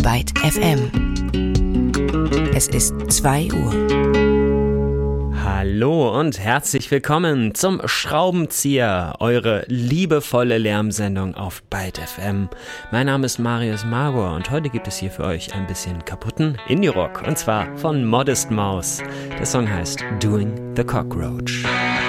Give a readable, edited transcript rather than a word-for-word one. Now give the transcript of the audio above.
Byte FM. Es ist 2 Uhr. Hallo und herzlich willkommen zum Schraubenzieher, eure liebevolle Lärmsendung auf Byte FM. Mein Name ist Marius Magor und heute gibt es hier für euch ein bisschen kaputten Indie-Rock, und zwar von Modest Mouse. Der Song heißt Doing the Cockroach.